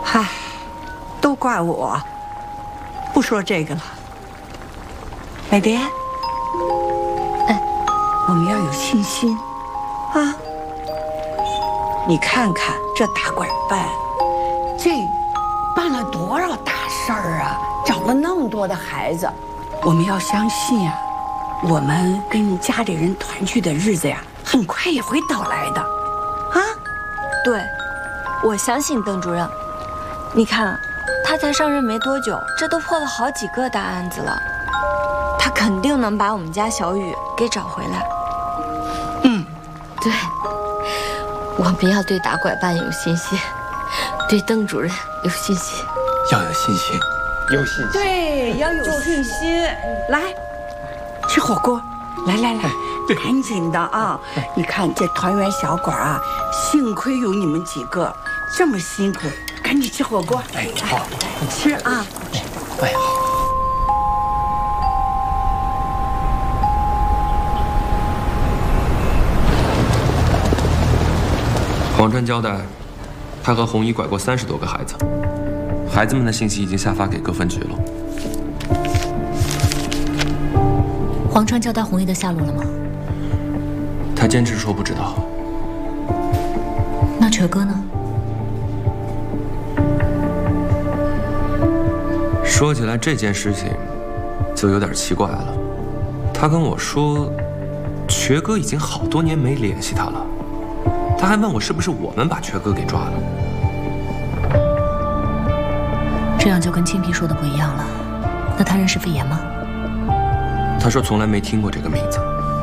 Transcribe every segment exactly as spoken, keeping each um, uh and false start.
嗨，都怪我，不说这个了。美莲， 哎， 我们要有信心啊！你看看这大拐办，这办了多少大事儿啊！找了那么多的孩子，我们要相信呀、啊，我们跟家里人团聚的日子呀，很快也会到来的，啊！ 对，我相信邓主任。你看，他才上任没多久，这都破了好几个大案子了，他肯定能把我们家小雨给找回来。 嗯， 对，我们要对打拐办有信心，对邓主任有信心， 要有信心，有信心。 对，要有信心。来，吃火锅。来来来，赶紧的啊！你看这团圆小馆啊，幸亏有你们几个，这么辛苦，赶紧吃火锅。 哎，好， 吃啊！ 哎，好。 黄川交代，他和红衣拐过三十多个孩子，孩子们的信息已经下发给各分局了。 黄川交代红衣的下落了吗？ 他坚持说不知道。 那瘸哥呢？ 说起来这件事情，就有点奇怪了。他跟我说，瘸哥已经好多年没联系他了。他还问我是不是我们把瘸哥给抓了。 这样就跟青皮说的不一样了。那他认识肺炎吗？ 他说从来没听过这个名字。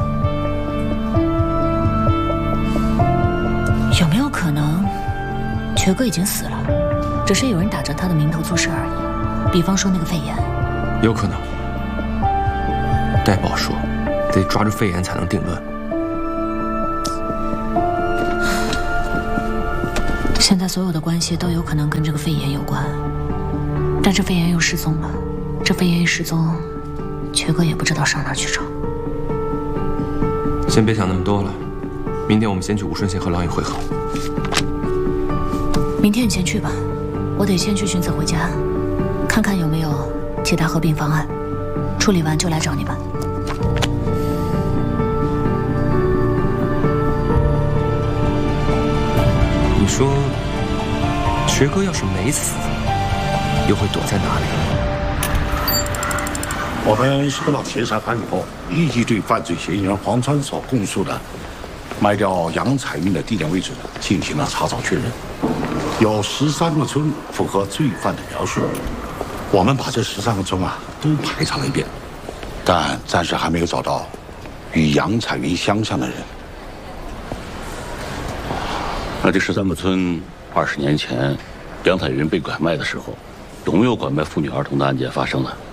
有没有可能，瘸哥已经死了，只是有人打着他的名头做事而已？比方说那个肺炎。 有可能。戴宝说，得抓住肺炎才能定论。 现在所有的关系都有可能跟这个肺炎有关，但是肺炎又失踪了。这肺炎一失踪，瘸哥也不知道上哪儿去找。 先别想那么多了，明天我们先去武顺县和郎宇会合。 明天你先去吧，我得先去寻子回家，看看有没有其他合并方案，处理完就来找你吧。 你说，瘸哥要是没死，又会躲在哪里？ 我们收到协查函以后，立即对犯罪嫌疑人黄川所供述的卖掉杨彩云的地点位置进行了查找确认，有十三个村符合罪犯的描述。我们把这十三个村啊都排查了一遍，但暂时还没有找到与杨彩云相像的人。 那这十三个村，二十年前杨彩云被拐卖的时候，有没有拐卖妇女儿童的案件发生呢？